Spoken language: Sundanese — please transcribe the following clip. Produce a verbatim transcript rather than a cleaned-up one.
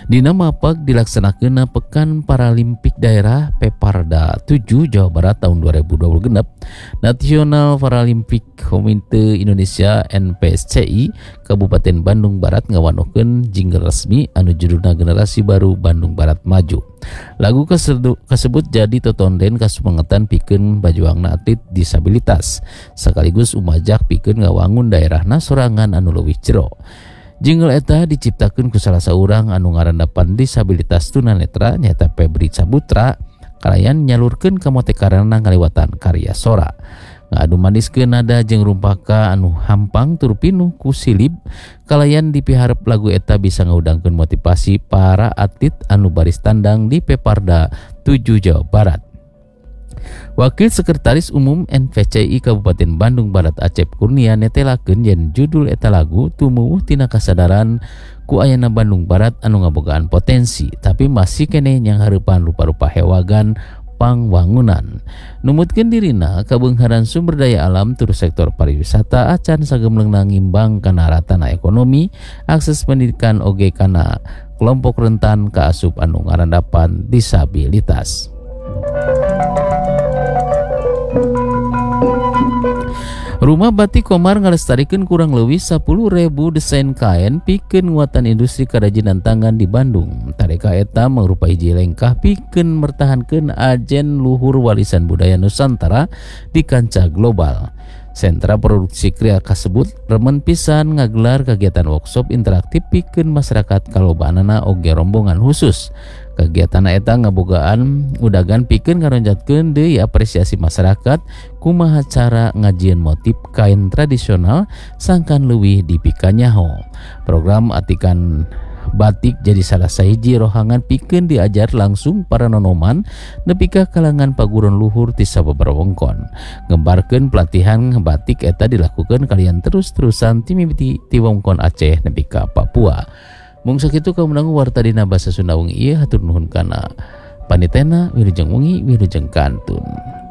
Dina mapag dilaksanakeun Pekan Paralimpik Daerah Peparda tujuh Jawa Barat tahun dua ribu dua puluh genep. Nasional Paralimpik Komite Indonesia N P S C I Kabupaten Bandung Barat ngawanohkeun jingle resmi anu judulna Generasi Baru Bandung Barat Maju. Lagu kasebut jadi totonden kasumengetan pikeun bajuangna atlet disabilitas sekaligus umajak pikeun ngawangun daerahna sorangan anu leuwih jero. Jingle eta diciptakeun ku salah saurang anu ngarandapan disabilitas tunanetra nyaeta Febri Sabutra kalayan nyalurkeun kamotekaranna ngaliwatan karya sora. Ngadu maniskeun nada jeung rumpaka anu hampang tur pinuh ku silib kalayan dipiharep lagu eta bisa ngaudangkeun motivasi para atlet anu baris tandang di Peparda tujuh Jawa Barat. Wakil Sekretaris Umum N P S C I Kabupaten Bandung Barat Acep Kurnia netelakeun yen judul eta lagu tumuwuh tina kasadaran ku ayana Bandung Barat anu ngabogaan potensi tapi masih keneh nyanghareupan rupa-rupa hewagan pangwangunan. Numutkeun dirina kabeungharan sumber daya alam tur sektor pariwisata acan sagemleungna ngimbang kana ratana ekonomi, akses pendidikan oge kana kelompok rentan kaasup anu ngarandapan disabilitas. Rumah Batik Komar ngalestarikeun kurang leuwih sepuluh ribu desain kain pikeun nguatan industri kerajinan tangan di Bandung. Tareka eta mangrupa hiji lengkah pikeun mertahankeun ajen luhur warisan budaya Nusantara di kancah global. Sentra produksi kria kasebut remen pisan ngagelar kegiatan workshop interaktif pikeun masyarakat kalobaanana oge rombongan khusus. Kegiatan eta ngabogaan udagan pikeun ngaronjatkeun deui apresiasi masyarakat kumaha cara ngajieun motif kain tradisional sangkan leuwih dipika nyaho. Program atikan batik jadi salah sahiji rohangan pikeun diajar langsung para nonoman nepi ka kalangan paguron luhur ti sababaraha wewengkon. Ngembarkeun pelatihan batik eta dilakukeun kalian terus-terusan ti mimiti ti wewengkon Aceh nepi ka Papua. Mung sakitu kamunang warta dina basa Sunda wengi ieu hatur nuhun kana panitena wilujeng wengi wilujeng kantun.